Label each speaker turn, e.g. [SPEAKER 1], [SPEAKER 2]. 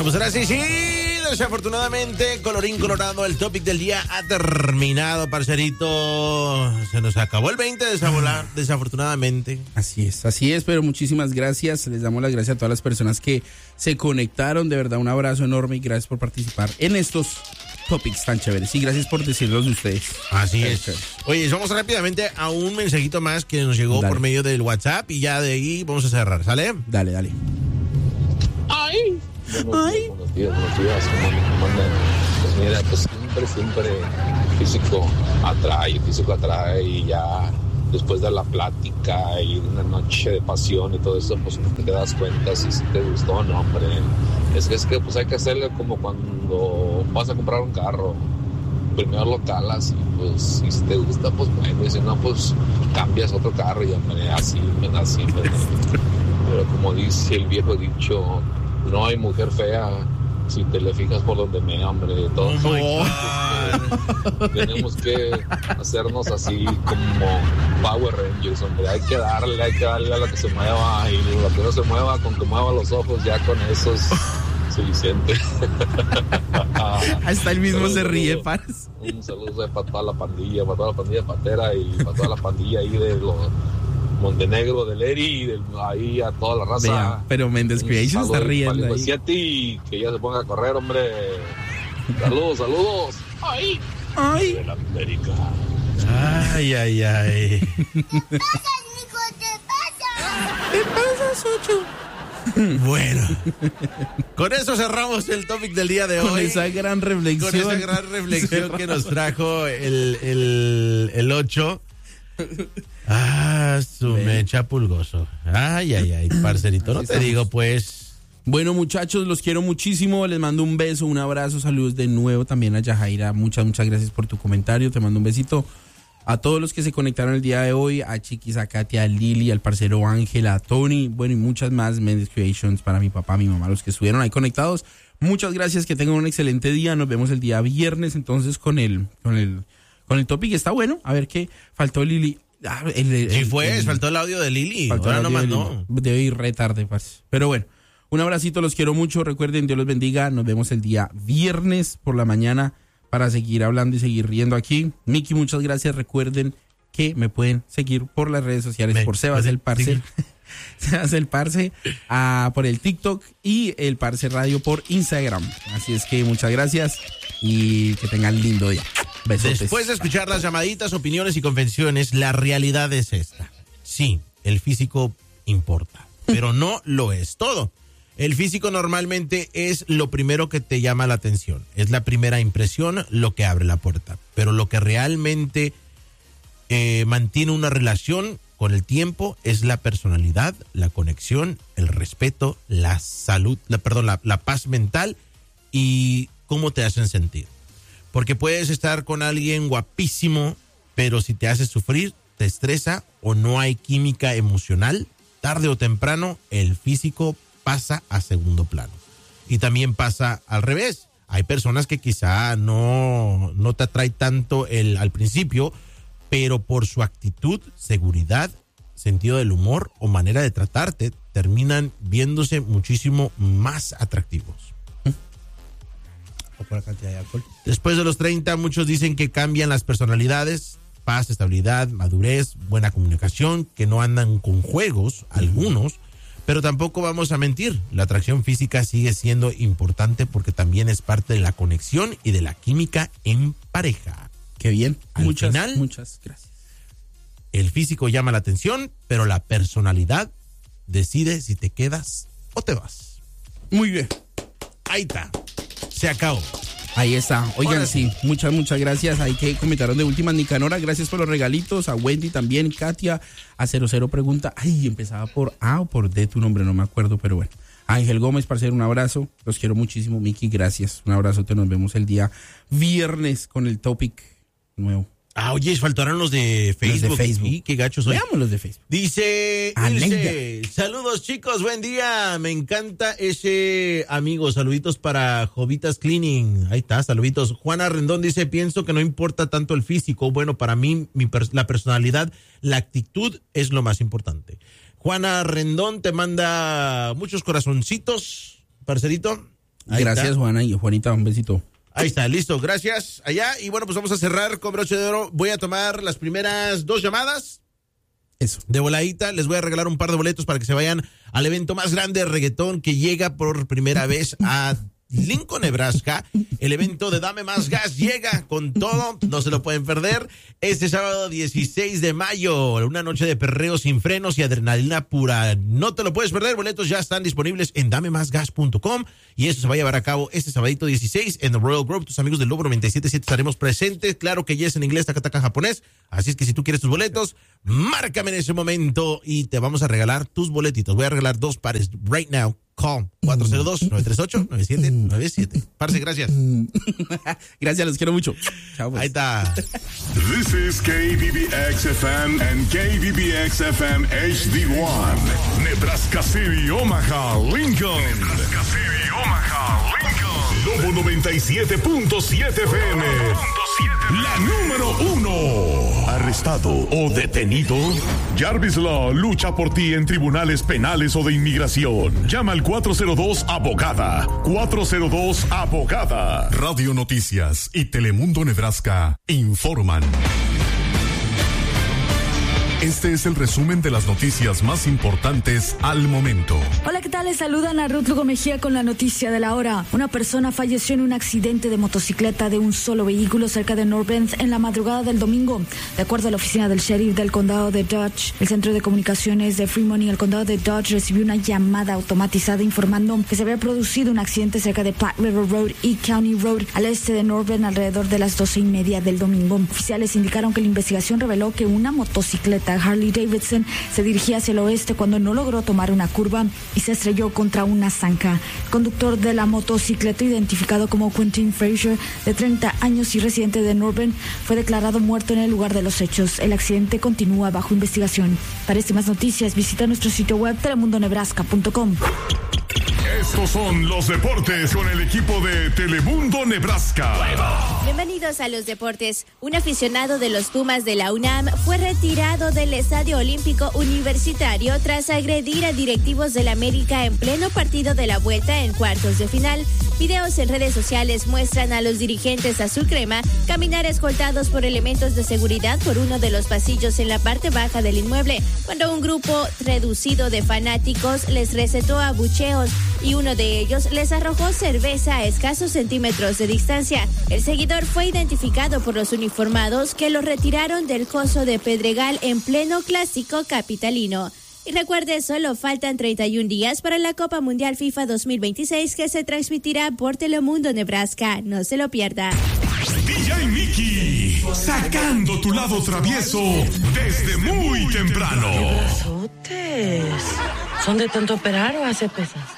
[SPEAKER 1] pues ahora sí, desafortunadamente, colorín colorado, el topic del día ha terminado, parcerito. Se nos acabó el 20 desafortunadamente.
[SPEAKER 2] Así es, pero muchísimas gracias. Les damos las gracias a todas las personas que se conectaron. De verdad, un abrazo enorme y gracias por participar en estos topics tan chéveres. Y gracias por decirlos de ustedes.
[SPEAKER 1] Así es. Oye, vamos rápidamente a un mensajito más que nos llegó por medio del WhatsApp y ya de ahí vamos a cerrar, ¿sale?
[SPEAKER 2] Dale.
[SPEAKER 3] ¡Ay! Buenos días, ¿cómo andan? Pues mira, pues siempre físico atrae y ya después de la plática y una noche de pasión y todo eso, pues te das cuenta si te gustó o no, hombre. Es que pues hay que hacerle como cuando vas a comprar un carro. Primero lo calas y pues si te gusta, pues bueno, y si no, pues cambias otro carro y hombre, así. Pero como dice el viejo dicho, no hay mujer fea si te le fijas por donde me, hombre. Todos tenemos que hacernos así como Power Rangers, hombre. Hay que darle a lo que se mueva y lo que no se mueva, con que mueva los ojos, ya con eso es suficiente.
[SPEAKER 2] Hasta el mismo se ríe, Paz.
[SPEAKER 3] Un saludo para toda la pandilla patera y para toda la pandilla ahí de los Montenegro, del Eri, ahí a toda la raza.
[SPEAKER 2] Vea, pero Méndez Creation está riendo ahí.
[SPEAKER 3] A ti, que ya se ponga a correr, hombre. Saludos. ¡Ay! De la América.
[SPEAKER 1] Ay.
[SPEAKER 4] ¿Qué pasa, Nico?
[SPEAKER 2] ¿Qué pasa, Socho?
[SPEAKER 1] Bueno, con eso cerramos el topic del día de hoy.
[SPEAKER 2] Con esa gran reflexión
[SPEAKER 1] que nos trajo el 8. Su mecha pulgoso. Ay, parcerito, no te digo pues.
[SPEAKER 2] Bueno, muchachos, los quiero muchísimo. Les mando un beso, un abrazo, saludos de nuevo también a Yajaira. Muchas gracias por tu comentario. Te mando un besito a todos los que se conectaron el día de hoy, a Chiquis, a Katia, a Lili, al parcero Ángel, a Tony, bueno, y muchas más Mendes Creations para mi papá, mi mamá, los que estuvieron ahí conectados. Muchas gracias, que tengan un excelente día. Nos vemos el día viernes entonces con el topic. Está bueno. A ver qué faltó, Lili.
[SPEAKER 1] Faltó el audio de Lili. Ahora no mandó.
[SPEAKER 2] Debe ir re tarde, parce. Pero bueno, un abracito, los quiero mucho. Recuerden, Dios los bendiga. Nos vemos el día viernes por la mañana para seguir hablando y seguir riendo aquí. Miki, muchas gracias. Recuerden que me pueden seguir por las redes sociales, por Sebas el Parce. Sebas el Parce, por el TikTok y el Parce Radio por Instagram. Así es que muchas gracias y que tengan lindo día. Besotes.
[SPEAKER 1] Después de escuchar las llamaditas, opiniones y confesiones, la realidad es esta. Sí, el físico importa, pero no lo es todo. El físico normalmente es lo primero que te llama la atención. Es la primera impresión lo que abre la puerta. Pero lo que realmente mantiene una relación con el tiempo es la personalidad, la conexión, el respeto, la salud, la paz mental y cómo te hacen sentir. Porque puedes estar con alguien guapísimo, pero si te hace sufrir, te estresa o no hay química emocional, tarde o temprano el físico pasa a segundo plano. Y también pasa al revés. Hay personas que quizá no te atrae tanto al principio, pero por su actitud, seguridad, sentido del humor o manera de tratarte, terminan viéndose muchísimo más atractivos.
[SPEAKER 2] O por la cantidad de alcohol.
[SPEAKER 1] Después de los 30, muchos dicen que cambian las personalidades, paz, estabilidad, madurez, buena comunicación, que no andan con juegos, algunos. Pero tampoco vamos a mentir, la atracción física sigue siendo importante porque también es parte de la conexión y de la química en pareja.
[SPEAKER 2] Qué bien. Muchas gracias.
[SPEAKER 1] El físico llama la atención, pero la personalidad decide si te quedas o te vas.
[SPEAKER 2] Muy bien.
[SPEAKER 1] Ahí está. Se acabó.
[SPEAKER 2] Ahí está. Oigan, sí, muchas gracias. Ahí que comentaron de última, Nicanora, gracias por los regalitos. A Wendy también, Katia, a 00 pregunta. Ay, empezaba por A o por D tu nombre, no me acuerdo, pero bueno. Ángel Gómez, parcero, un abrazo. Los quiero muchísimo. Miki, gracias. Un abrazo. Nos vemos el día viernes con el topic nuevo.
[SPEAKER 1] Oye, faltaron los de Facebook.
[SPEAKER 2] Los de Facebook.
[SPEAKER 1] Sí, qué gachos soy.
[SPEAKER 2] Veamos los de Facebook.
[SPEAKER 1] Dice, saludos chicos, buen día. Me encanta ese amigo. Saluditos para Jovitas Cleaning. Ahí está, saluditos. Juana Rendón dice, pienso que no importa tanto el físico. Bueno, para mí, la personalidad, la actitud es lo más importante. Juana Rendón te manda muchos corazoncitos, parcerito.
[SPEAKER 2] Gracias, Juana y Juanita, un besito.
[SPEAKER 1] Ahí está, listo, gracias. Allá, y bueno, pues vamos a cerrar con broche de oro. Voy a tomar las primeras 2 llamadas.
[SPEAKER 2] Eso.
[SPEAKER 1] De voladita, les voy a regalar un par de boletos para que se vayan al evento más grande de reggaetón que llega por primera vez a Lincoln, Nebraska. El evento de Dame Más Gas llega con todo, no se lo pueden perder. Este sábado 16 de mayo, una noche de perreo sin frenos y adrenalina pura. No te lo puedes perder, boletos ya están disponibles en damemasgas.com y esto se va a llevar a cabo este sabadito 16 en The Royal Grove. Tus amigos del Lobo 97.7 estaremos presentes. Claro que ya es en inglés, tacataca japonés. Así es que si tú quieres tus boletos, márcame en ese momento y te vamos a regalar tus boletitos. Voy a regalar 2 pares right now. Call 402-938-9797. Parce, gracias.
[SPEAKER 2] Gracias, los quiero mucho. Chao, pues.
[SPEAKER 1] Ahí está.
[SPEAKER 5] This is KBBX-FM and KBBX-FM HD1. Nebraska City, Omaha, Lincoln. Nebraska City, Omaha, Lincoln. Lobo 97.7 FM. La número 1. ¿Arrestado o detenido? Jarvis Law lucha por ti en tribunales penales o de inmigración. Llama al 402-ABOGADA. 402-ABOGADA. Radio Noticias y Telemundo Nebraska informan. Este es el resumen de las noticias más importantes al momento.
[SPEAKER 6] Hola, ¿qué tal? Les saludan a Ruth Lugo Mejía con la noticia de la hora. Una persona falleció en un accidente de motocicleta de un solo vehículo cerca de North Bend en la madrugada del domingo. De acuerdo a la oficina del sheriff del condado de Dodge, el centro de comunicaciones de Fremont y el condado de Dodge recibió una llamada automatizada informando que se había producido un accidente cerca de Platte River Road y County Road al este de North Bend alrededor de las 12:30 del domingo. Oficiales indicaron que la investigación reveló que una motocicleta Harley Davidson se dirigía hacia el oeste cuando no logró tomar una curva y se estrelló contra una zanja. El conductor de la motocicleta, identificado como Quentin Frazier, de 30 años y residente de North Bend, fue declarado muerto en el lugar de los hechos. El accidente continúa bajo investigación. Para más noticias, visita nuestro sitio web telemundonebraska.com.
[SPEAKER 5] Estos son los deportes con el equipo de Telemundo Nebraska.
[SPEAKER 7] Bienvenidos a los deportes. Un aficionado de los Pumas de la UNAM fue retirado del Estadio Olímpico Universitario tras agredir a directivos del América en pleno partido de la vuelta en cuartos de final. Videos en redes sociales muestran a los dirigentes azul crema caminar escoltados por elementos de seguridad por uno de los pasillos en la parte baja del inmueble, cuando un grupo reducido de fanáticos les recetó abucheos y uno de ellos les arrojó cerveza a escasos centímetros de distancia. El seguidor fue identificado por los uniformados que lo retiraron del coso de Pedregal en pleno clásico capitalino. Y recuerde, solo faltan 31 días para la Copa Mundial FIFA 2026 que se transmitirá por Telemundo Nebraska. No se lo pierda.
[SPEAKER 5] DJ Mickey, sacando tu lado travieso desde muy temprano.
[SPEAKER 8] ¿Qué brazotes? ¿Son de tanto operar o hace pesas?